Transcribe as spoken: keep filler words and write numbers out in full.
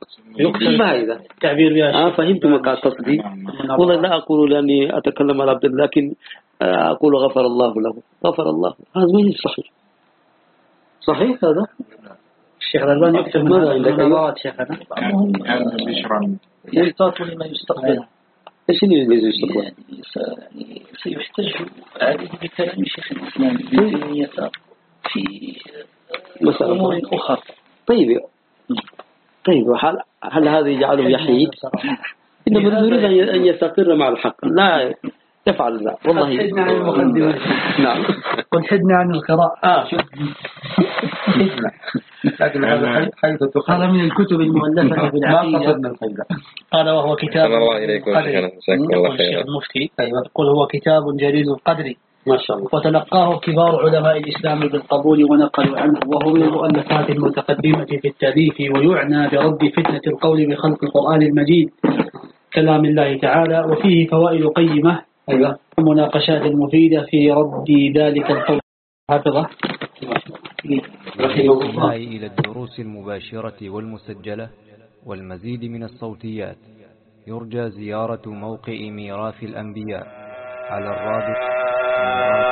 يكتب هذا تعبير بها. آه فهمت ما قصدي. والله لا أقول لأني أتكلم على عبد الله، لكن أقول غفر الله له، غفر الله، هذا ما صحيح. صحيح هذا الشيخ الألباني يكتب ماذا عندك مناظرات شيخنا يحتاط لما يستقبل. إيش اللي يجوز يستقبل؟ يعني سيحتج عليه بكلام شيخ الإسلام ابن تيمية في أمور أخرى. طيب طيب هل هل هذا يجعله يحيد؟ إنما نريد أن يستقر مع الحق، لا يفعل ذا. والله حدنا عن المقدمة. نعم قل حدنا عن القراءة. آه شوف لكن هذا حيث هذا من الكتب المؤلفة في العقيدة. قال وهو كتاب الله إليكم المفتي يقول هو كتاب جليل القدر ما شاء الله، وتلقاه كبار علماء الإسلام بالقبول ونقلوا عنه، وهو من المؤلفات المتقدمة في التأليف، ويعنى برد فتنة القول بخلق القرآن المجيد كلام الله تعالى، وفيه فوائد قيمة أيضا مناقشات مفيدة في رد ذلك القول. حافظة إلى الدروس المباشرة والمسجلة والمزيد من الصوتيات، يرجى زيارة موقع ميراث الأنبياء على الرابط